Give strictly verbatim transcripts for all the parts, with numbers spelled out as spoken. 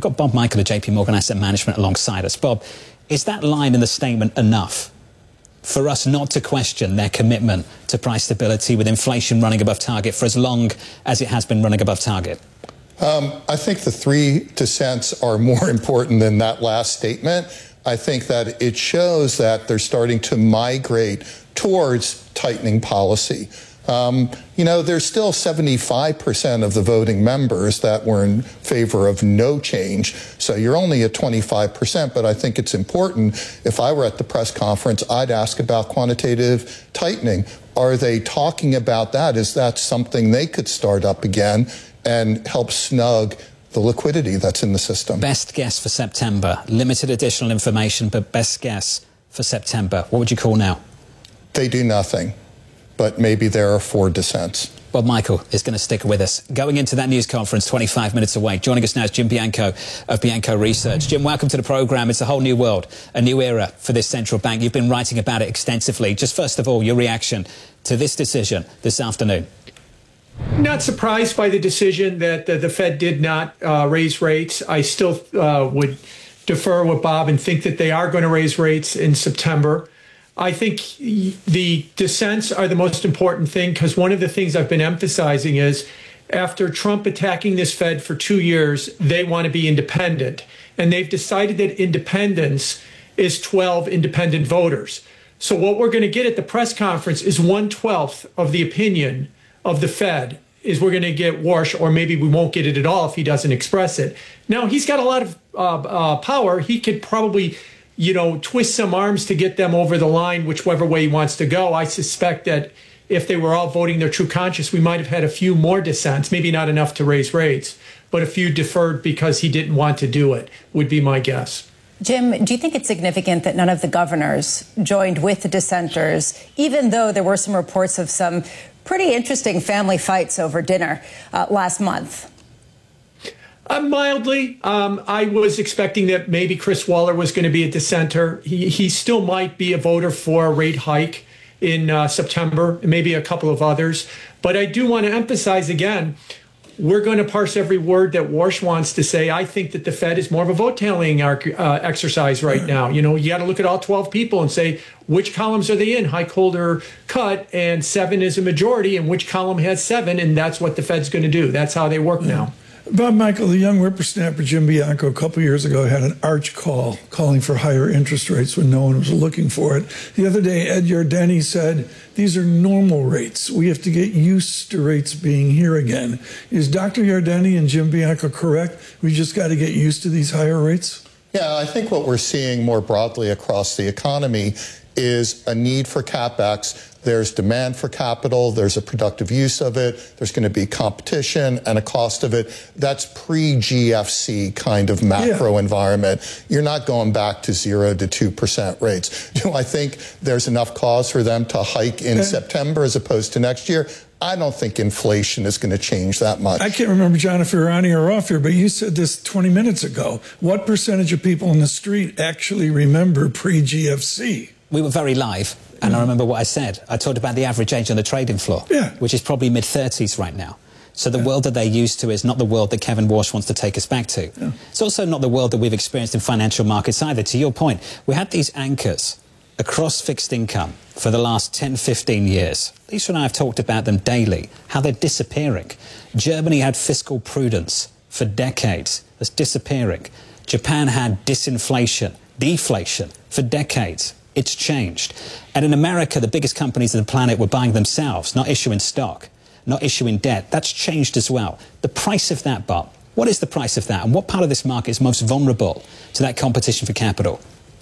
got Bob Michael of J P Morgan Asset Management alongside us. Bob, is that line in the statement enough for us not to question their commitment to price stability with inflation running above target for as long as it has been running above target? Um, I think the three dissents are more important than that last statement. I think that it shows that they're starting to migrate towards tightening policy. Um, you know, there's still seventy-five percent of the voting members that were in favor of no change. So you're only at twenty-five percent, but I think it's important. If I were at the press conference, I'd ask about quantitative tightening. Are they talking about that? Is that something they could start up again and help snug the liquidity that's in the system? Best guess for September. Limited additional information, but best guess for September. What would you call now? They do nothing, but maybe there are four dissents. Bob Michael is going to stick with us. Going into that news conference twenty-five minutes away. Joining us now is Jim Bianco of Bianco Research. Jim, welcome to the programme. It's a whole new world, a new era for this central bank. You've been writing about it extensively. Just first of all, your reaction to this decision this afternoon. Not surprised by the decision that uh, the Fed did not uh, raise rates. I still uh, would defer with Bob and think that they are going to raise rates in September. I think the dissents are the most important thing, because one of the things I've been emphasizing is after Trump attacking this Fed for two years, they want to be independent. And they've decided that independence is twelve independent voters. So what we're going to get at the press conference is one twelfth of the opinion of the Fed is we're going to get Warsh, or maybe we won't get it at all if he doesn't express it. Now, he's got a lot of uh, uh, power. He could probably, you know, twist some arms to get them over the line, whichever way he wants to go. I suspect that if they were all voting their true conscience, we might have had a few more dissents, maybe not enough to raise rates, but a few deferred because he didn't want to do it, would be my guess. Jim, do you think it's significant that none of the governors joined with the dissenters, even though there were some reports of some pretty interesting family fights over dinner uh, last month? Uh, mildly. Um, I was expecting that maybe Chris Waller was going to be a dissenter. He, he still might be a voter for a rate hike in uh, September, maybe a couple of others. But I do want to emphasize again, we're going to parse every word that Warsh wants to say. I think that the Fed is more of a vote tallying uh, exercise right now. You know, you got to look at all twelve people and say, which columns are they in? High, cold, or cut, and seven is a majority, and which column has seven, and that's what the Fed's going to do. That's how they work now. Bob Michael, the young whippersnapper Jim Bianco, a couple of years ago had an arch call calling for higher interest rates when no one was looking for it. The other day, Ed Yardeni said, these are normal rates. We have to get used to rates being here again. Is Doctor Yardeni and Jim Bianco correct? We just got to get used to these higher rates? Yeah, I think what we're seeing more broadly across the economy is a need for CapEx. There's demand for capital. There's a productive use of it. There's going to be competition and a cost of it. That's pre-G F C kind of macro yeah. environment. You're not going back to zero to two percent rates. Do I think there's enough cause for them to hike in and September as opposed to next year? I don't think inflation is going to change that much. I can't remember, John, if you're on here or off here, but you said this twenty minutes ago. What percentage of people in the street actually remember pre-G F C? We were very live, and mm. I remember what I said. I talked about the average age on the trading floor, yeah. which is probably mid thirties right now. So the yeah. world that they're used to is not the world that Kevin Warsh wants to take us back to. Yeah. It's also not the world that we've experienced in financial markets either. To your point, we had these anchors across fixed income for the last ten, fifteen years. Lisa and I have talked about them daily, how they're disappearing. Germany had fiscal prudence for decades. That's disappearing. Japan had disinflation, deflation for decades. It's changed. And in America, the biggest companies on the planet were buying themselves, not issuing stock, not issuing debt. That's changed as well. The price of that, Bob, what is the price of that? And what part of this market is most vulnerable to that competition for capital?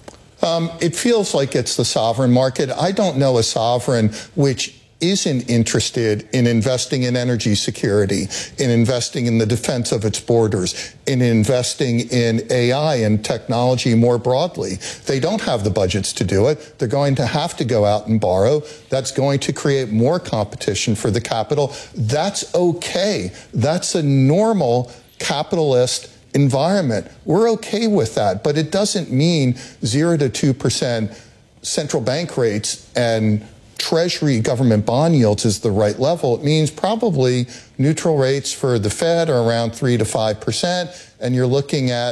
Um, it feels like it's the sovereign market. I don't know a sovereign which isn't interested in investing in energy security, in investing in the defense of its borders, in investing in A I and technology more broadly. They don't have the budgets to do it. They're going to have to go out and borrow. That's going to create more competition for the capital. That's okay. That's a normal capitalist environment. We're okay with that, but it doesn't mean zero to two percent central bank rates and Treasury government bond yields is the right level. It means probably neutral rates for the Fed are around three to five percent, and you're looking at